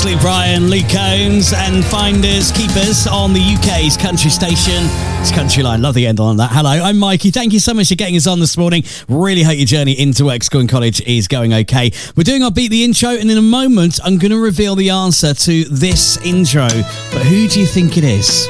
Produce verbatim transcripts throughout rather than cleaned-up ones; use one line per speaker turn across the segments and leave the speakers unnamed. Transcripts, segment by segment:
Luke Bryan, Luke Combs, and Finders Keepers on the U K's country station. It's Country Line. Love the end on that. Hello, I'm Mikey. Thank you so much for getting us on this morning. Really hope your journey into work, school and college is going okay. We're doing our Beat the Intro, and in a moment, I'm going to reveal the answer to this intro. But who do you think it is?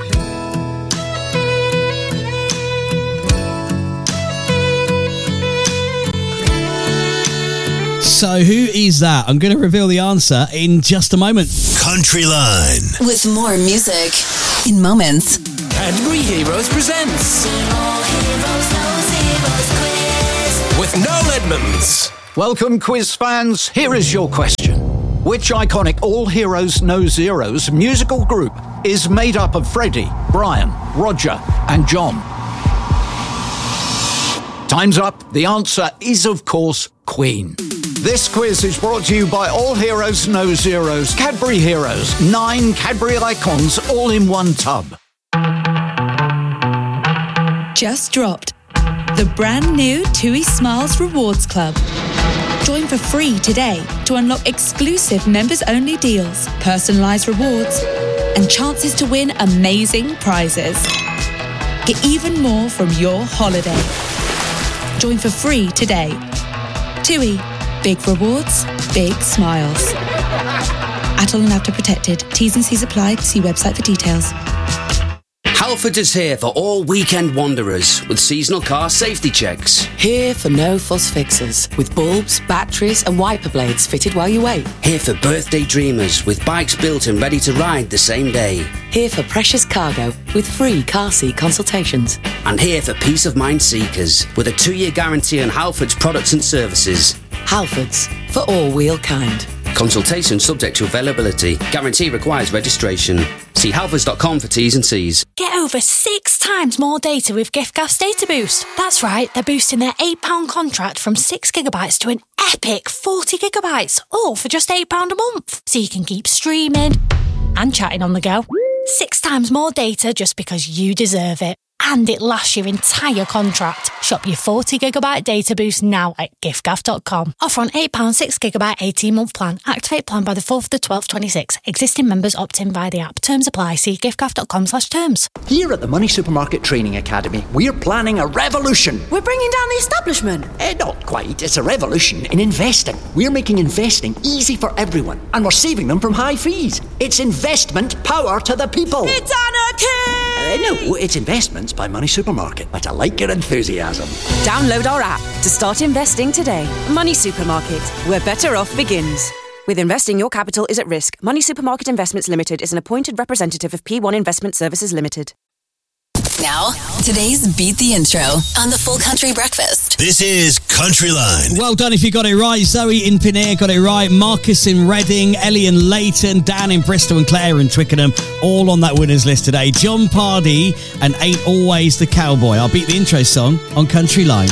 So who is that? I'm going to reveal the answer in just a moment.
Country Line.
With more music in moments.
Cadbury Heroes presents
Heroes, no zeros quiz.
with Noel Edmonds.
Welcome, quiz fans. Here is your question. Which iconic All Heroes No Zeros musical group is made up of Freddie, Brian, Roger, and John? Time's up. The answer is, of course, Queen. This quiz is brought to you by All Heroes No Zeros, Cadbury Heroes, nine Cadbury icons all in one tub.
Just dropped. The brand new TUI Smiles Rewards Club. Join for free today to unlock exclusive members-only deals, personalised rewards, and chances to win amazing prizes. Get even more from your holiday. Join for free today. TUI. Big rewards, big smiles. Atoll and Apta protected. T's and C's apply. See website for details.
Halfords is here for all weekend wanderers with seasonal car safety checks.
Here for no fuss fixes with bulbs, batteries and wiper blades fitted while you wait.
Here for birthday dreamers with bikes built and ready to ride the same day.
Here for precious cargo with free car seat consultations.
And here for peace of mind seekers with a two-year guarantee on Halfords products and services.
Halfords, for all wheel kind.
Consultation subject to availability. Guarantee requires registration. See halfords dot com for T's and C's.
Get over six times more data with giffgaff's Data Boost. That's right, they're boosting their eight pounds contract from six gigabytes to an epic forty gigabytes, all for just eight pounds a month. So you can keep streaming and chatting on the go. Six times more data just because you deserve it. And it lasts your entire contract. Shop your forty gigabyte data boost now at giffgaff dot com. Offer on eight pounds six gigabyte eighteen month plan. Activate plan by the fourth of the twelfth twenty-six. Existing members opt in via the app. Terms apply. See giffgaff dot com slash terms.
Here at the Money Supermarket Training Academy, we're planning a revolution.
We're bringing down the establishment.
Eh, not quite. It's a revolution in investing. We're making investing easy for everyone, and we're saving them from high fees. It's investment power to the people.
It's anarchy!
Uh, no, it's investments by Money Supermarket. But I like your enthusiasm.
Download our app to start investing today. Money Supermarket, where better off begins. With investing, your capital is at risk. Money Supermarket Investments Limited is an appointed representative of P one Investment Services Limited.
Now, today's Beat the Intro on the Full Country Breakfast.
This is Country Line.
Well done if you got it right. Zoe in Pinner got it right. Marcus in Reading, Ellie in Leighton, Dan in Bristol and Claire in Twickenham, all on that winners list today. John Pardy and Ain't Always the Cowboy. I'll Beat the Intro song on Country Line.